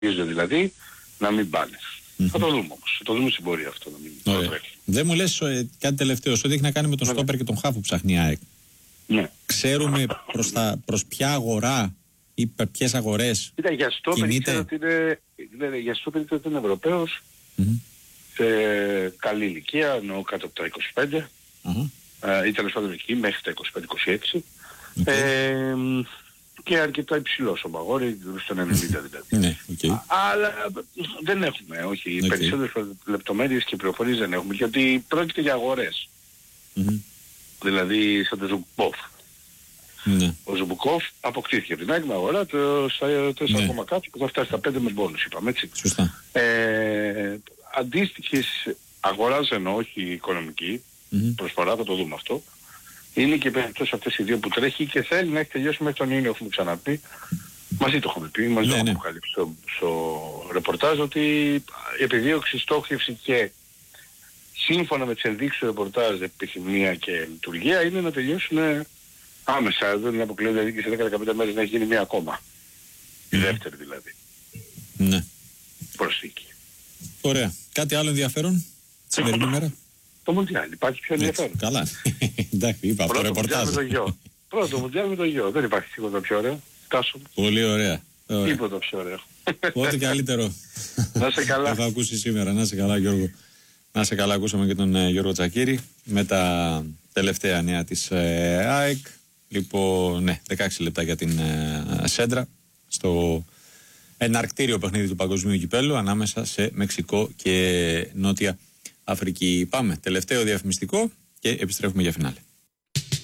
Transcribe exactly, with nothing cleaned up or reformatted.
δηλαδή να μην πάνε. Mm-hmm. Θα το δούμε όμως. Θα το δούμε στην πορεία αυτό. Να μην Ωραία. Δεν μου λες ε, κάτι τελευταίο, ό,τι έχει να κάνει με τον στόπερ και τον χαφ που ψάχνει η ΑΕΚ. Ναι. Ξέρουμε προς, τα, προς ποια αγορά ή ποιες αγορές κοίτα, για στόπερ κινείται. Ότι είναι, ναι, για στόπερ ότι είναι Ευρωπαίος, Mm-hmm. σε καλή ηλικία, εννοώ κάτω από τα είκοσι πέντε. Uh-huh. Ε, ή τέλος πάντων εκεί, μέχρι τα είκοσι πέντε είκοσι έξι. Okay. Ε, και αρκετά υψηλός ο Μαγόρι, στον ενενήντα δηλαδή. Ναι, okay. Αλλά δεν έχουμε, όχι. Okay. Περισσότερες λεπτομέρειες και πληροφορίες δεν έχουμε, γιατί πρόκειται για αγορές. Mm-hmm. Δηλαδή σαν το Ζουμπκόφ. Ναι. Ο Ζουμπκόφ αποκτήθηκε από την άλλη αγορά το τέσσερα κόμμα κάτι που θα φτάσει στα πέντε με μπόνους, είπαμε έτσι. Σωστά. Ε, αντίστοιχες αγοράς εννοώ, όχι οικονομική, mm-hmm. προσφορά, θα το δούμε αυτό. Είναι και περιπτώσεις αυτές οι δύο που τρέχει και θέλει να έχει τελειώσει μέχρι τον Ιούνιο, έχουμε ξαναπεί. Μαζί το έχουμε πει, μαζί ναι, το έχουμε αποκαλύψει στο, στο ρεπορτάζ, ότι η επιδίωξη, στόχευση και σύμφωνα με τις ενδείξεις του ρεπορτάζ, επιθυμία και λειτουργία είναι να τελειώσουν άμεσα. Δεν αποκλείονται δηλαδή και σε δέκα με δεκαπέντε μέρες να έχει γίνει μία ακόμα. Η mm. δεύτερη δηλαδή. Ναι. Προσθήκη. Ωραία. Κάτι άλλο ενδιαφέρον σημερινή μέρα? Το Μουντιάλ υπάρχει πιο ενδιαφέρον. Καλά. Εντάξει, είπα αυτό το ρεπορτάζ. Πρώτο Μουντιάλ με το γιο. Δεν υπάρχει τίποτα πιο ωραίο. Τάσο. Πολύ ωραία. Τίποτα πιο ωραίο. Ό,τι καλύτερο. Να σε καλά. Θα ακούσει σήμερα. Να σε καλά, Γιώργο. Να σε καλά, ακούσαμε και τον Γιώργο Τσακίρη με τα τελευταία νέα της ΑΕΚ. Λοιπόν, ναι, δεκαέξι λεπτά για την Σέντρα στο εναρκτήριο παιχνίδι του Παγκοσμίου Κυπέλλου ανάμεσα σε Μεξικό και Νότια Αφρική. Πάμε, τελευταίο διαφημιστικό και επιστρέφουμε για φινάλε.